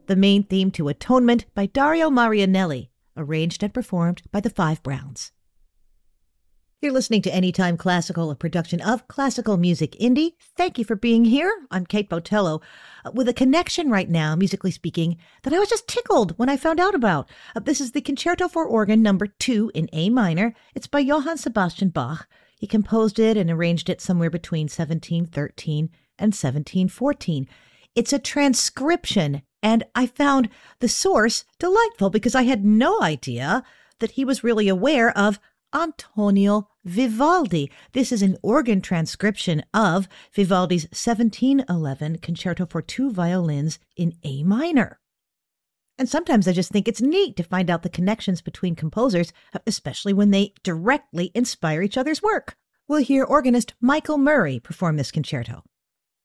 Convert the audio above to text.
the main theme to Atonement by Dario Marianelli, arranged and performed by the Five Browns. You're listening to Anytime Classical, a production of Classical Music Indie. Thank you for being here. I'm Kate Botello, with a connection right now, musically speaking, that I was just tickled when I found out about. This is the Concerto for Organ number 2 in A minor. It's by Johann Sebastian Bach. He composed it and arranged it somewhere between 1713 and 1714. It's a transcription, and I found the source delightful because I had no idea that he was really aware of Antonio Vivaldi. This is an organ transcription of Vivaldi's 1711 Concerto for 2 violins in A minor. And sometimes I just think it's neat to find out the connections between composers, especially when they directly inspire each other's work. We'll hear organist Michael Murray perform this concerto.